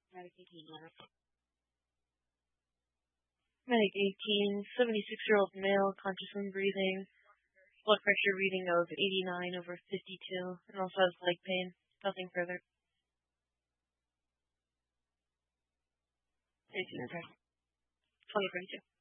Medic 18, 76-year-old male, conscious and breathing. Blood pressure reading of 89/52, and also has leg pain. Nothing further. 2032.